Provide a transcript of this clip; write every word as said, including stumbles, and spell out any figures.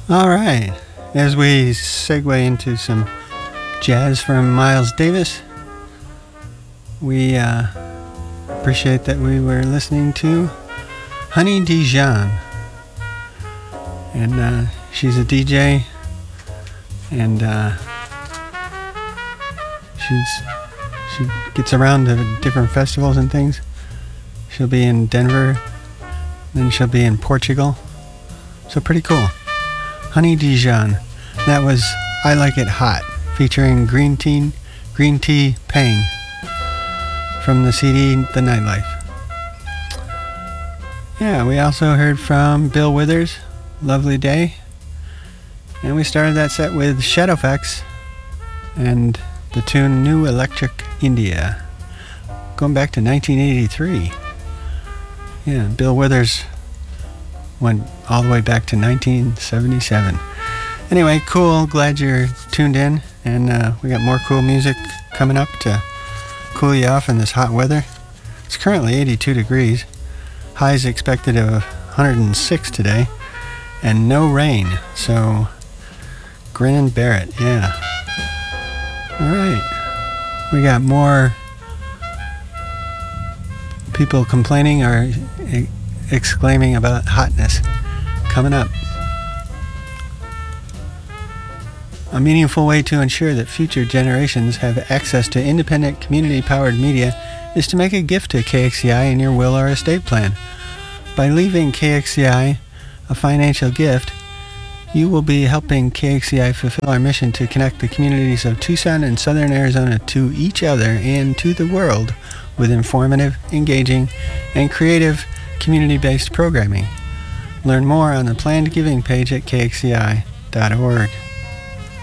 All right. As we segue into some jazz from Miles Davis, we uh, appreciate that we were listening to Honey Dijon. And uh, she's a D J, and uh, she's she gets around to different festivals and things. She'll be in Denver, then she'll be in Portugal. So pretty cool. Honey Dijon. That was I Like It Hot, featuring Green Tea, Green Tea Pang from the C D The Nightlife. Yeah, we also heard from Bill Withers, Lovely Day. And we started that set with Shadowfax and the tune New Electric India, going back to nineteen eighty-three. Yeah, Bill Withers went all the way back to nineteen seventy-seven. Anyway, cool. Glad you're tuned in. And uh, we got more cool music coming up to cool you off in this hot weather. It's currently eighty-two degrees. Highs expected of one hundred six today. And no rain. So, grin and bear it. Yeah. All right. We got more people complaining or exclaiming about hotness coming up. A meaningful way to ensure that future generations have access to independent, community-powered media is to make a gift to K X C I in your will or estate plan. By leaving K X C I a financial gift, you will be helping K X C I fulfill our mission to connect the communities of Tucson and Southern Arizona to each other and to the world with informative, engaging, and creative community-based programming. Learn more on the planned giving page at K X C I dot org.